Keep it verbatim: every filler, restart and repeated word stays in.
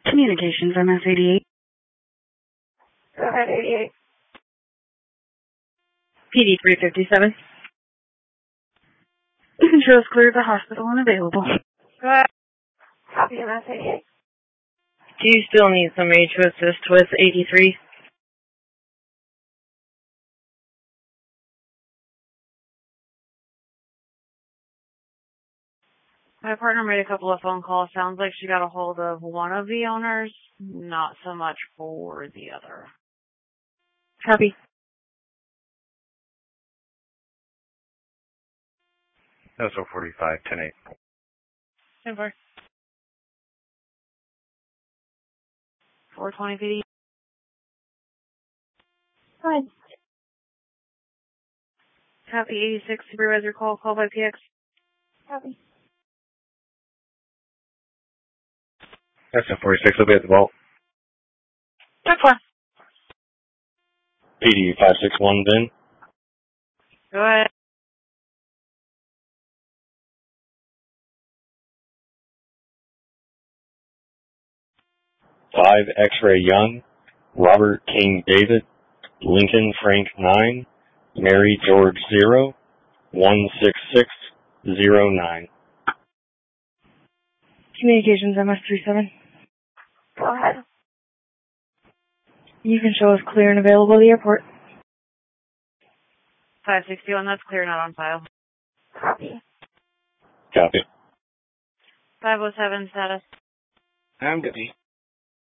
Communications, M S eighty-eight. Go ahead, eighty-eight. P D three fifty-seven. You can show us clear of the hospital and available. Go ahead. Copy, M S eighty-eight. Do you still need somebody to assist with eighty-three? My partner made a couple of phone calls. Sounds like she got a hold of one of the owners, not so much for the other. Copy. That's oh forty-five, ten eight. ten four. four twenty P D. Hi. Copy, eighty-six. Supervisor call. Call by P X. Copy. That's ten forty-six. I'll be at the vault. That's one. P D five six one, then. Go ahead. five X-Ray Young, Robert King David, Lincoln Frank nine, Mary George zero, one six six zero nine. Communications, M S thirty-seven. Go ahead. You can show us clear and available at the airport. five sixty-one. That's clear, not on file. Copy. Copy. five oh seven status. I'm good.